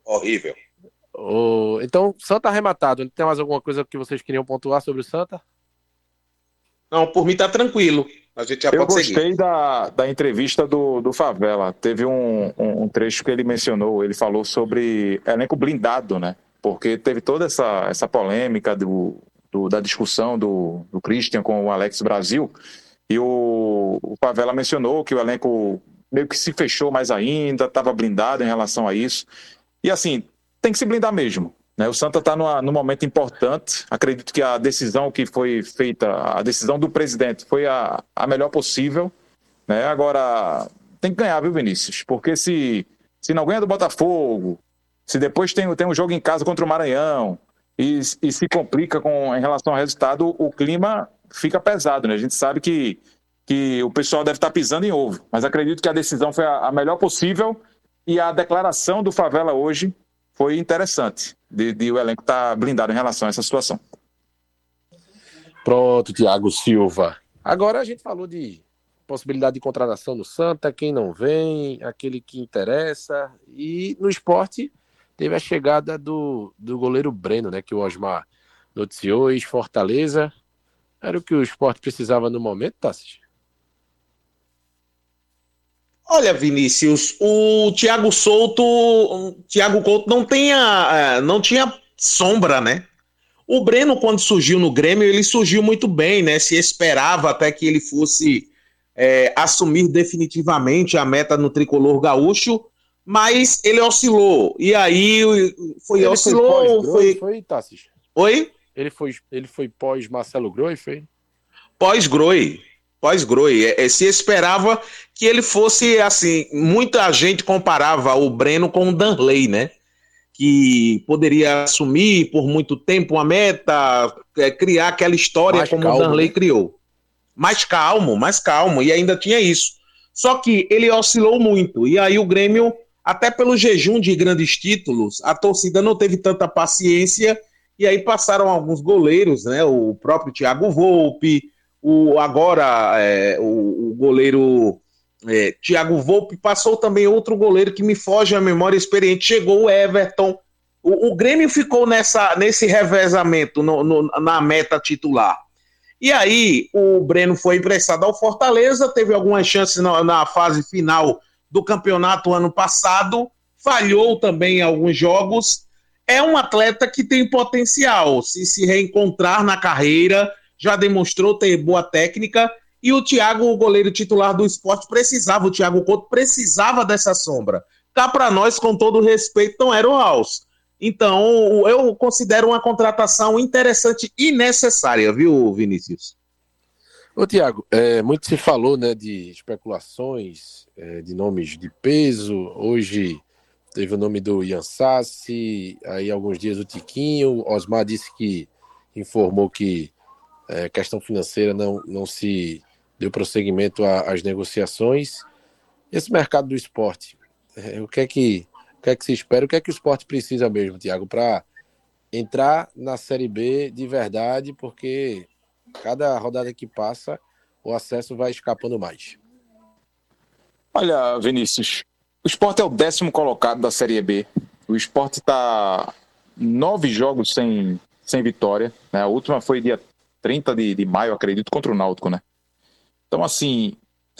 Horrível. Então, Santa arrematado. Tem mais alguma coisa que vocês queriam pontuar sobre o Santa? Não, por mim tá tranquilo. A gente já Eu pode seguir. gostei da entrevista do Favela. Teve um trecho que ele mencionou, ele falou sobre elenco blindado, né? Porque teve toda essa polêmica da discussão do Christian com o Alex Brasil, e o Favela mencionou que o elenco meio que se fechou mais ainda, estava blindado em relação a isso. E assim, tem que se blindar mesmo, né? O Santa está num momento importante. Acredito que a decisão que foi feita, a decisão do presidente foi a melhor possível, né? Agora, tem que ganhar, viu, Vinícius? Porque se não ganha do Botafogo, se depois tem um jogo em casa contra o Maranhão e se complica em relação ao resultado, o clima fica pesado, né? A gente sabe que o pessoal deve estar pisando em ovo, mas acredito que a decisão foi a melhor possível. E a declaração do Favela hoje foi interessante, de o elenco estar blindado em relação a essa situação. Pronto, Thiago Silva. Agora a gente falou de possibilidade de contratação no Santa, quem não vem, aquele que interessa. E no esporte teve a chegada do goleiro Breno, né, que o Osmar noticiou, ex-Fortaleza. Era o que o esporte precisava no momento, Tassi? Olha, Vinícius, o Thiago Couto não tinha sombra, né? O Breno, quando surgiu no Grêmio, ele surgiu muito bem, né? Se esperava até que ele fosse assumir definitivamente a meta no tricolor gaúcho, mas ele oscilou. E aí Foi, Tassi? Oi? Ele foi pós Marcelo Groi, foi? Pós-Groi. Se esperava que ele fosse assim. Muita gente comparava o Breno com o Danley, né? Que poderia assumir por muito tempo uma meta, criar aquela história mais como calmo, o Danley, né? Criou. Mais calmo, e ainda tinha isso. Só que ele oscilou muito, e aí o Grêmio, até pelo jejum de grandes títulos, a torcida não teve tanta paciência, e aí passaram alguns goleiros, né? O próprio Thiago Volpi, o goleiro Thiago Volpi, passou também outro goleiro que me foge a memória, experiente, chegou o Everton. O Grêmio ficou nesse revezamento na meta titular. E aí o Breno foi emprestado ao Fortaleza, teve algumas chances na fase final do campeonato ano passado, falhou também em alguns jogos. É um atleta que tem potencial, se reencontrar na carreira, já demonstrou ter boa técnica, e o Thiago, o goleiro titular do Sport, o Thiago Couto precisava dessa sombra. Cá para nós, com todo respeito, não era o Alce. Então, eu considero uma contratação interessante e necessária, viu, Vinícius? Ô, Thiago, muito se falou, né, de especulações, de nomes de peso. Hoje teve o nome do Ian Sassi, aí alguns dias o Tiquinho. Osmar disse que informou que questão financeira não se deu prosseguimento às negociações. Esse mercado do esporte, o que é que se espera? O que é que o esporte precisa mesmo, Thiago, para entrar na Série B de verdade? Porque cada rodada que passa, o acesso vai escapando mais. Olha, Vinícius, o Sport é o 10º colocado da Série B. O Sport está 9 jogos sem vitória, né? A última foi dia 30 de maio, acredito, contra o Náutico, né? Então, assim,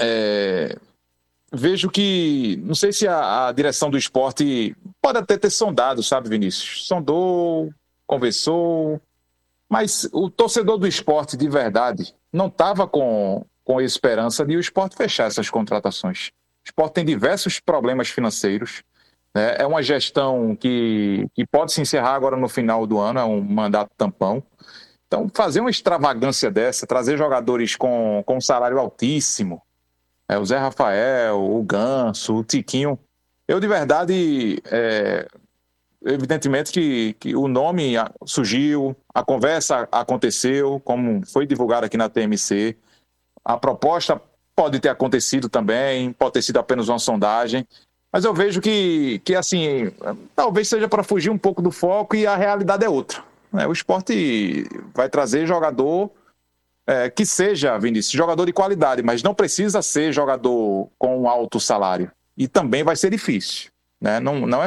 vejo que, não sei se a direção do Sport pode até ter sondado, sabe, Vinícius? Sondou, conversou, mas o torcedor do Sport, de verdade, não estava com esperança de o Sport fechar essas contratações. O Sport tem diversos problemas financeiros, né? É uma gestão que pode se encerrar agora no final do ano, é um mandato tampão. Então, fazer uma extravagância dessa, trazer jogadores com um salário altíssimo, o Zé Rafael, o Ganso, o Tiquinho, eu de verdade, evidentemente que o nome surgiu, a conversa aconteceu, como foi divulgado aqui na TMC, a proposta pode ter acontecido também, pode ter sido apenas uma sondagem, mas eu vejo que assim, talvez seja para fugir um pouco do foco e a realidade é outra. O Sport vai trazer jogador que seja, Vinícius, jogador de qualidade, mas não precisa ser jogador com um alto salário. E também vai ser difícil, né? Não é